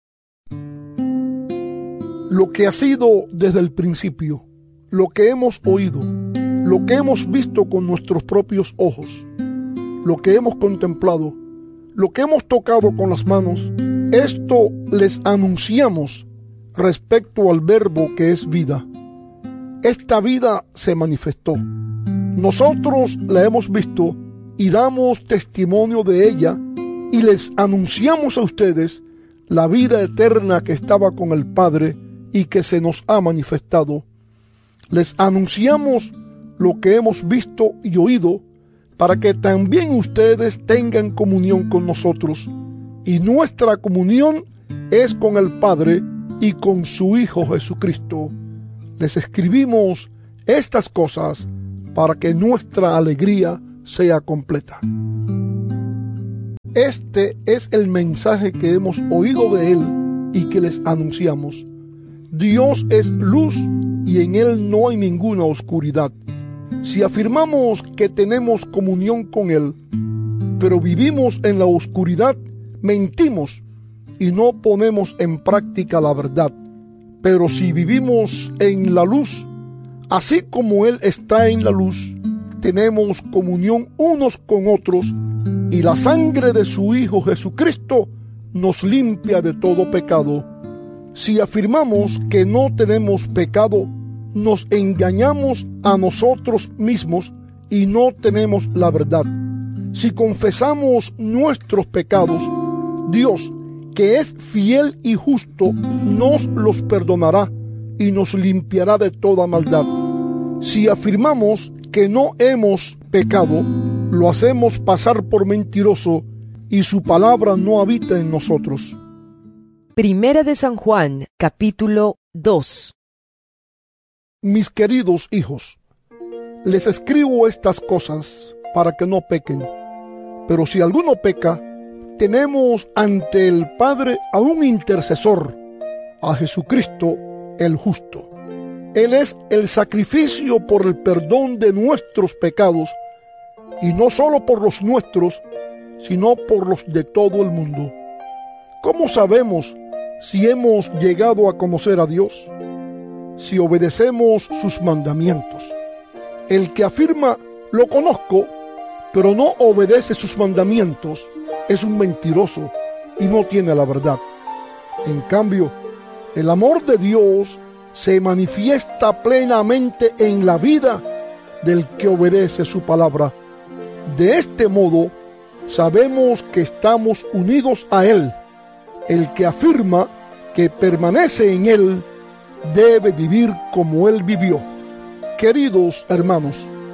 Lo que ha sido desde el principio, lo que hemos oído, lo que hemos visto con nuestros propios ojos, lo que hemos contemplado, lo que hemos tocado con las manos, esto les anunciamos respecto al Verbo que es vida. Esta vida se manifestó. Nosotros la hemos visto y damos testimonio de ella, y les anunciamos a ustedes la vida eterna que estaba con el Padre y que se nos ha manifestado. Les anunciamos lo que hemos visto y oído, para que también ustedes tengan comunión con nosotros, y nuestra comunión es con el Padre y con su Hijo Jesucristo. Les escribimos estas cosas para que nuestra alegría sea completa. Este es el mensaje que hemos oído de Él y que les anunciamos. Dios es luz y en Él no hay ninguna oscuridad. Si afirmamos que tenemos comunión con Él, pero vivimos en la oscuridad, mentimos y no ponemos en práctica la verdad. Pero si vivimos en la luz, así como Él está en la luz, tenemos comunión unos con otros, y la sangre de su Hijo Jesucristo nos limpia de todo pecado. Si afirmamos que no tenemos pecado, nos engañamos a nosotros mismos y no tenemos la verdad. Si confesamos nuestros pecados, Dios, que es fiel y justo, nos los perdonará y nos limpiará de toda maldad. Si afirmamos que no hemos pecado, lo hacemos pasar por mentiroso y su palabra no habita en nosotros.
Primera de San Juan, capítulo dos.
Mis queridos hijos, les escribo estas cosas para que no pequen. Pero si alguno peca, tenemos ante el Padre a un intercesor, a Jesucristo el justo. Él es el sacrificio por el perdón de nuestros pecados, y no solo por los nuestros, sino por los de todo el mundo. ¿Cómo sabemos si hemos llegado a conocer a Dios? Si obedecemos sus mandamientos. El que afirma, lo conozco, pero no obedece sus mandamientos, es un mentiroso y no tiene la verdad. En cambio, el amor de Dios se manifiesta plenamente en la vida del que obedece su palabra. De este modo, sabemos que estamos unidos a Él. El que afirma que permanece en Él debe vivir como Él vivió. Queridos hermanos,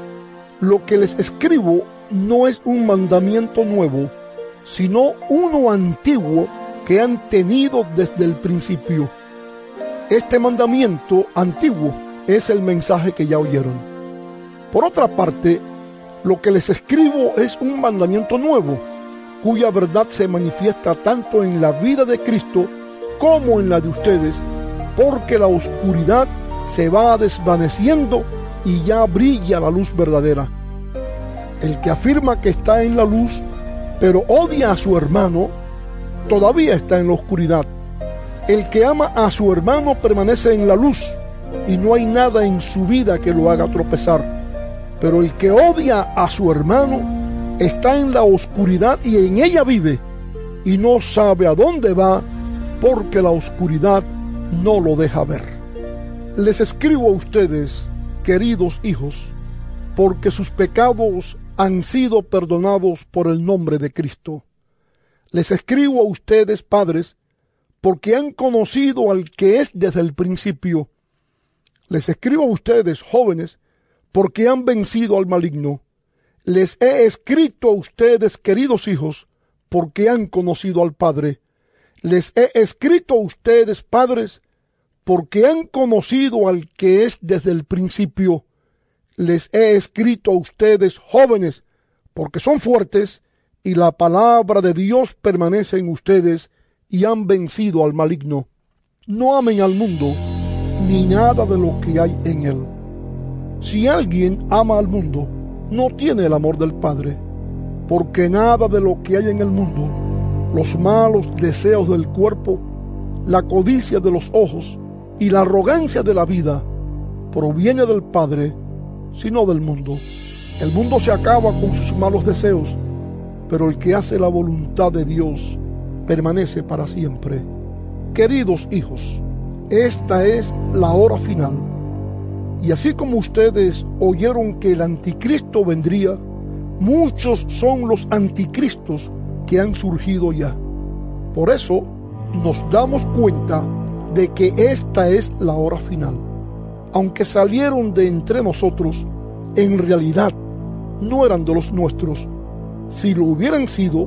lo que les escribo no es un mandamiento nuevo, sino uno antiguo que han tenido desde el principio. Este mandamiento antiguo es el mensaje que ya oyeron. Por otra parte, lo que les escribo es un mandamiento nuevo, cuya verdad se manifiesta tanto en la vida de Cristo como en la de ustedes, porque la oscuridad se va desvaneciendo y ya brilla la luz verdadera. El que afirma que está en la luz, pero odia a su hermano, todavía está en la oscuridad. El que ama a su hermano permanece en la luz, y no hay nada en su vida que lo haga tropezar. Pero el que odia a su hermano está en la oscuridad y en ella vive, y no sabe a dónde va, porque la oscuridad no lo deja ver. Les escribo a ustedes, queridos hijos, porque sus pecados han sido perdonados por el nombre de Cristo. Les escribo a ustedes, padres, porque han conocido al que es desde el principio. Les escribo a ustedes, jóvenes, porque han vencido al maligno. Les he escrito a ustedes, queridos hijos, porque han conocido al Padre. Les he escrito a ustedes, padres, porque han conocido al que es desde el principio. Les he escrito a ustedes, jóvenes, porque son fuertes y la palabra de Dios permanece en ustedes y han vencido al maligno. No amen al mundo, ni nada de lo que hay en él. Si alguien ama al mundo, no tiene el amor del Padre, porque nada de lo que hay en el mundo, los malos deseos del cuerpo, la codicia de los ojos y la arrogancia de la vida, proviene del Padre, sino del mundo. El mundo se acaba con sus malos deseos, pero el que hace la voluntad de Dios permanece para siempre. Queridos hijos, esta es la hora final. Y así como ustedes oyeron que el anticristo vendría, muchos son los anticristos que han surgido ya. Por eso nos damos cuenta de que esta es la hora final. Aunque salieron de entre nosotros, en realidad no eran de los nuestros. Si lo hubieran sido,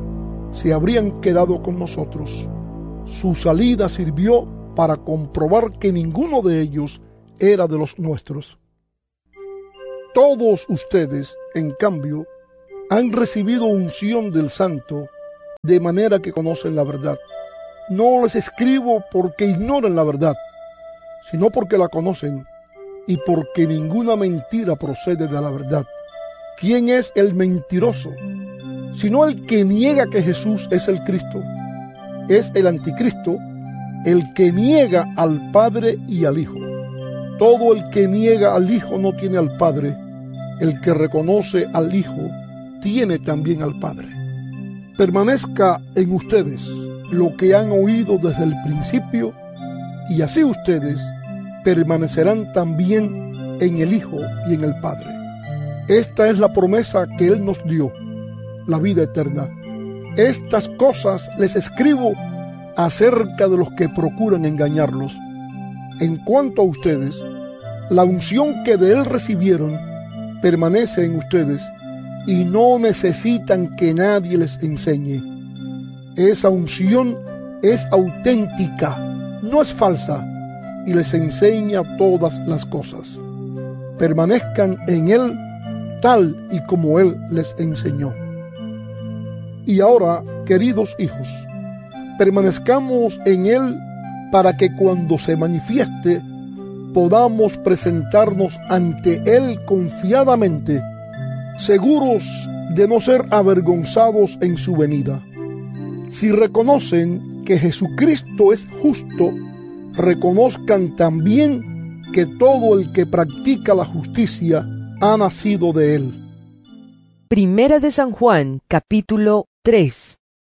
se habrían quedado con nosotros. Su salida sirvió para comprobar que ninguno de ellos era de los nuestros. Todos ustedes, en cambio, han recibido unción del Santo, de manera que conocen la verdad. No les escribo porque ignoren la verdad, sino porque la conocen y porque ninguna mentira procede de la verdad. ¿Quién es el mentiroso? Sino el que niega que Jesús es el Cristo. Es el anticristo, el que niega al Padre y al Hijo. Todo el que niega al Hijo no tiene al Padre. El que reconoce al Hijo tiene también al Padre. Permanezca en ustedes lo que han oído desde el principio, y así ustedes permanecerán también en el Hijo y en el Padre. Esta es la promesa que Él nos dio, la vida eterna. Estas cosas les escribo acerca de los que procuran engañarlos. En cuanto a ustedes, la unción que de Él recibieron permanece en ustedes y no necesitan que nadie les enseñe. Esa unción es auténtica, no es falsa, y les enseña todas las cosas. Permanezcan en Él tal y como Él les enseñó. Y ahora, queridos hijos, permanezcamos en Él para que cuando se manifieste podamos presentarnos ante Él confiadamente, seguros de no ser avergonzados en su venida. Si reconocen que Jesucristo es justo, reconozcan también que todo el que practica la justicia ha nacido de Él.
Primera de San Juan, capítulo tres.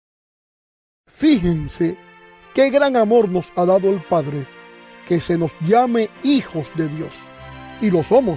Fíjense qué gran amor nos ha dado el Padre, que se nos llame hijos de Dios, y lo somos.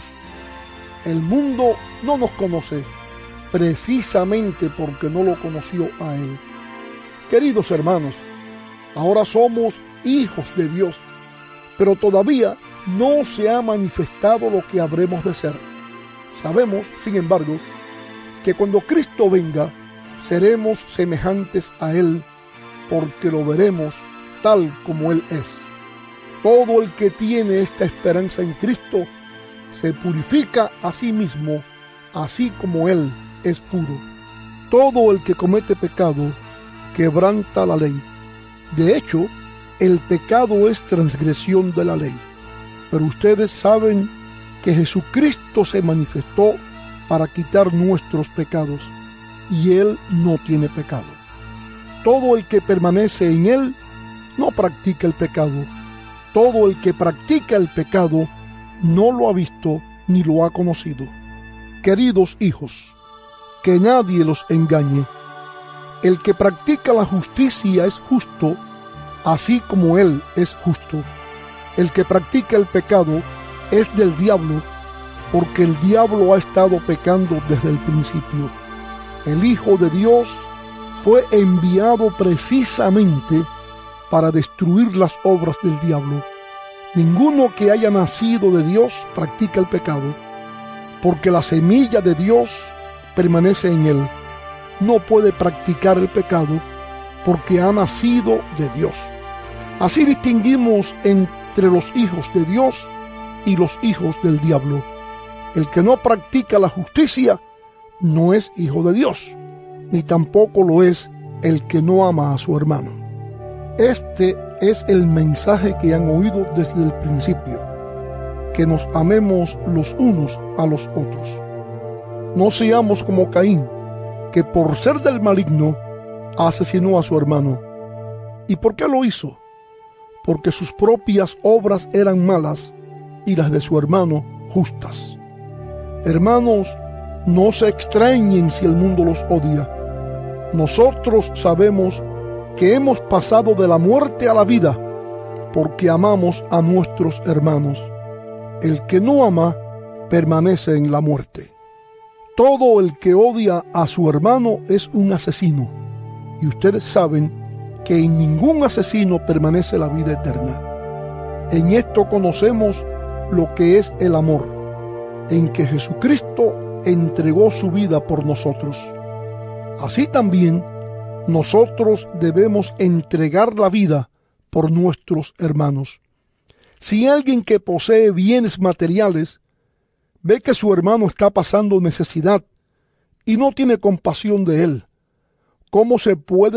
El mundo no nos conoce, precisamente porque no lo conoció a Él. Queridos hermanos, ahora somos hijos de Dios, pero todavía no se ha manifestado lo que habremos de ser. Sabemos, sin embargo, que cuando Cristo venga, seremos semejantes a Él, porque lo veremos tal como Él es. Todo el que tiene esta esperanza en Cristo se purifica a sí mismo, así como Él es puro. Todo el que comete pecado quebranta la ley. De hecho, el pecado es transgresión de la ley. Pero ustedes saben que Jesucristo se manifestó para quitar nuestros pecados, y Él no tiene pecado. Todo el que permanece en Él no practica el pecado. Todo el que practica el pecado no lo ha visto ni lo ha conocido. Queridos hijos, que nadie los engañe. El que practica la justicia es justo, así como Él es justo. El que practica el pecado es del diablo, porque el diablo ha estado pecando desde el principio. El Hijo de Dios fue enviado precisamente para destruir las obras del diablo. Ninguno que haya nacido de Dios practica el pecado, porque la semilla de Dios permanece en él. No puede practicar el pecado porque ha nacido de Dios. Así distinguimos entre los hijos de Dios y los hijos del diablo. El que no practica la justicia no es hijo de Dios, ni tampoco lo es el que no ama a su hermano. Este es el mensaje que han oído desde el principio, que nos amemos los unos a los otros. No seamos como Caín, que por ser del maligno asesinó a su hermano. ¿Y por qué lo hizo? Porque sus propias obras eran malas y las de su hermano justas. Hermanos, no se extrañen si el mundo los odia. Nosotros sabemos que hemos pasado de la muerte a la vida porque amamos a nuestros hermanos. El que no ama permanece en la muerte. Todo el que odia a su hermano es un asesino, y ustedes saben que en ningún asesino permanece la vida eterna. En esto conocemos lo que es el amor, en que Jesucristo entregó su vida por nosotros. Así también nosotros debemos entregar la vida por nuestros hermanos. Si alguien que posee bienes materiales ve que su hermano está pasando necesidad y no tiene compasión de él, ¿cómo se puede